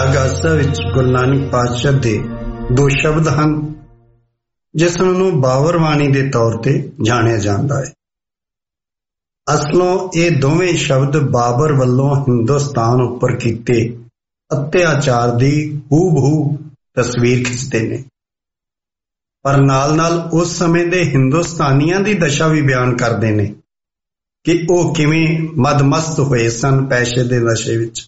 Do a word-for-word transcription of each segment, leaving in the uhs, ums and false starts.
गासा विच गुरु नानक पातशाह दे दो शब्द हैं जिस नूं बावरवाणी के तौर पर जानिया जाता है। असलों ये दोवें शब्द बाबर वल्लों हिंदुस्तान उपर कीते अत्याचार की हूबहू तस्वीर खिंचते ने, पर नाल नाल उस समय दे हिंदुस्तानियां दी दशा भी बयान करते ने कि वह किवें मदमस्त होए सन पैसे दे नशे विच।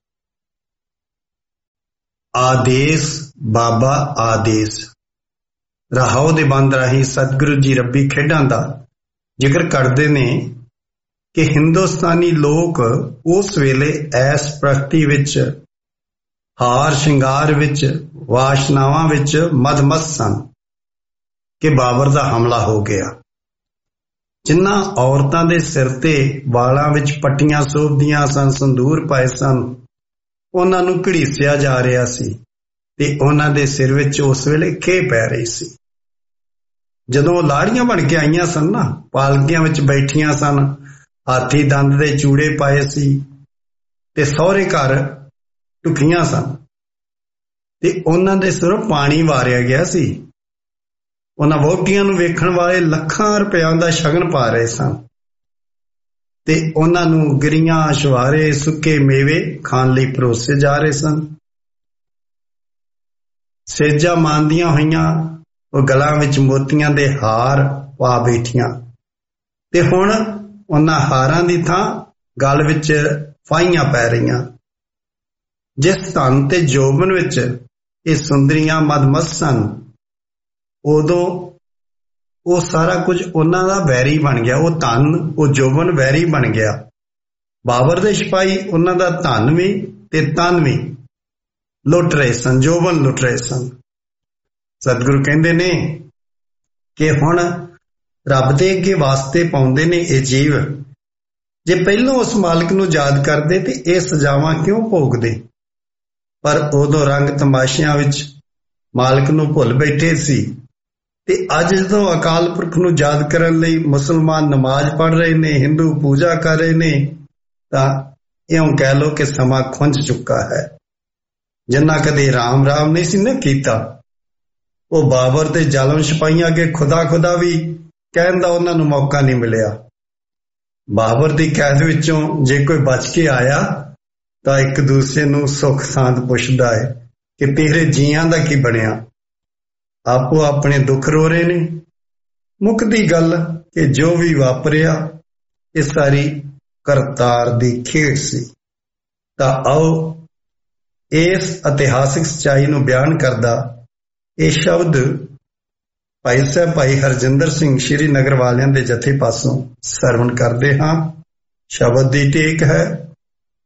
आदेश बाबा आदेश रहाओ दे बंद राही सतगुरु जी रब्बी खेडां दा जिक्र करते ने कि हिंदुस्तानी लोग उस वेले ऐस प्रगति विच हार शिंगार विच वाशनावां विच मदमस्त सन कि बाबर दा हमला हो गया। जिन्हां औरतां दे सिर ते वालां विच पट्टियां सोभदियां सन, संदूर पाए सन, उन्हां नूं घड़ीसिया जा रहा सी ते उन्हां दे सिर विच उस वेले खे पै रही सी। जदों लाड़ियां बन के आईयां सन ना, पालकियां विच बैठियां सन, हाथी दंद दे चूड़े पाए सी ते सौहरे घर ढुकियां सन ते उन्हां दे सिरों पानी वारिया गया सी। उन्हां वोटियां नूं वेखण वाले लखां रुपयां दा शगन पा रहे सन ते उन्हां नूं गिरियां छुहारे सुके मेवे खाण लई परोसे जा रहे सन। सेजा मांदियां होइयां वो गलां विच मोतियां दे हार पा बैठियां ते हुण उन्हां हारां दी थां गल विच फाइयां पै रहीआं। जिस धन ते जोबन विच ये सुंदरियां मदमस्त सन, उदों वो सारा कुछ उन्हां दा वैरी बन गया। वो धन वो जोबन वैरी बन गया। बाबर दे सिपाही उन्हां दा धन भी ते तन भी लुट रहे सन, जोबन लुट रहे सन। सतगुरु कहंदे ने कि हुण रब दे अगे वास्ते पाउंदे ने ये जीव, जे पहलों उस मालिक नूं याद करदे ते ये सजावां क्यों भोगदे। पर उदों रंग तमाशियां विच मालिक नूं भुल बैठे सी ते अज जदों अकाल पुरख नूं याद करन लई मुसलमान नमाज पढ़ रहे ने, हिंदू पूजा कर रहे ने, तां इउं कह लो कि समा खुंझ चुका है। जिन्ना कदे राम राम नहीं सी ना कीता, वो बाबर ते जालम सिपाहियां अगे खुदा खुदा भी कहण दा उन्हां नूं मौका नहीं मिलिया। बाबर दी कैद विचों जे कोई बच के आया तां एक दूसरे नूं सुख सांद पुछदा है कि तेरे जियां दा की बनिया। आपो अपने दुख रो रहे ने। मुकदी गल कि जो भी वापरिया ये सारी करतार दी खेड सी। तां आओ इस इतिहासिक सच्चाई नूं बयान करदा ये शब्द भाई साहब भाई हरजिंदर सिंह श्रीनगर वालियां दे जथे पासों सरवण करदे हां। शब्द दी टेक है।